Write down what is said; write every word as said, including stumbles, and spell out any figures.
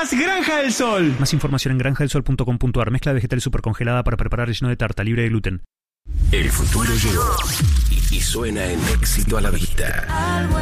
más Granja del Sol. Más información en granja del sol punto com punto a r. Mezcla de vegetales supercongelada para preparar relleno de tarta libre de gluten. El futuro llegó y, y suena en Éxito a la Vista.